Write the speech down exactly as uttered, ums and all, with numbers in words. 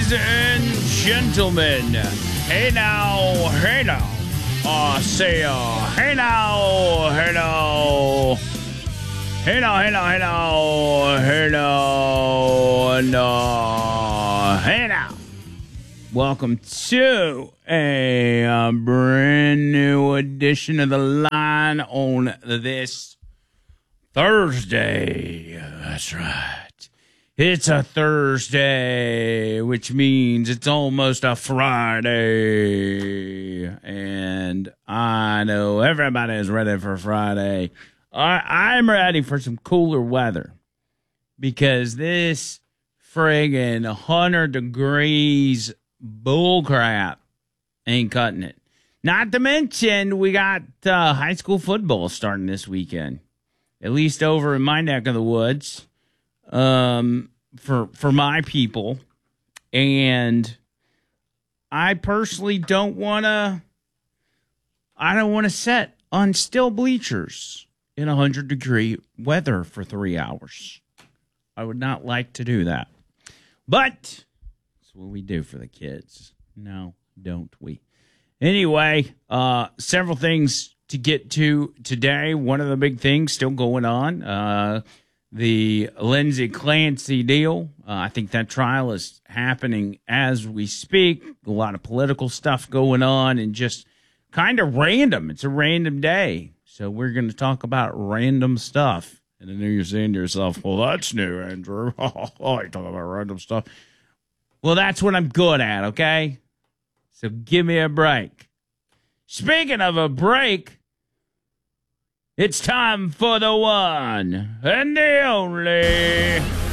Ladies and gentlemen, hey now, hey now, uh, say, uh, hey now, hey now, hey now, hey now, hey now, hey now, and, uh, hey now. Welcome to a uh, brand new edition of The Line on this Thursday. That's right. It's a Thursday, which means it's almost a Friday. And I know everybody is ready for Friday. I, I'm ready for some cooler weather because this friggin' one hundred degrees bullcrap ain't cutting it. Not to mention, we got uh, high school football starting this weekend, at least over in my neck of the woods. Um, for for my people, and I personally don't want to. I don't want to sit on still bleachers in a hundred degree weather for three hours. I would not like to do that, but that's what we do for the kids. No, don't we? Anyway, uh, several things to get to today. One of the big things still going on. Uh. The Lindsay Clancy deal, uh, I think that trial is happening as we speak. A lot of political stuff going on and just kind of random. It's a random day. So we're going to talk about random stuff. And then you're saying to yourself, well, that's new, Andrew. Oh, you talk about random stuff. Well, that's what I'm good at, okay? So give me a break. Speaking of a break, it's time for the one and the only